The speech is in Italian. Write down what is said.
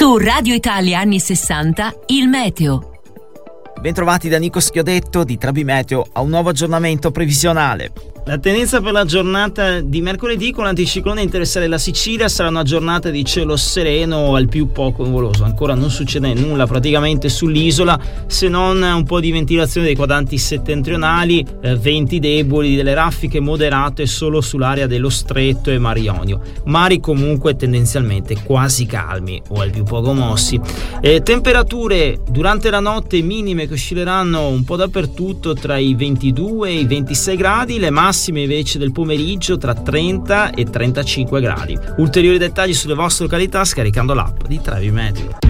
Su Radio Italia anni 60, il meteo. Bentrovati da Nico Schiodetto di Trabi Meteo a un nuovo aggiornamento previsionale. La tendenza per la giornata di mercoledì con l'anticiclone a interessare la Sicilia sarà una giornata di cielo sereno al più poco nuvoloso. Ancora non succede nulla praticamente sull'isola, se non un po' di ventilazione dei quadranti settentrionali, venti deboli, delle raffiche moderate solo sull'area dello Stretto e Mar Ionio. Mari comunque tendenzialmente quasi calmi o al più poco mossi. Temperature durante la notte minime che oscilleranno un po' dappertutto tra i 22 e i 26 gradi, le massime invece del pomeriggio tra 30 e 35 gradi. Ulteriori dettagli sulle vostre località scaricando l'app di Trabi Meteo.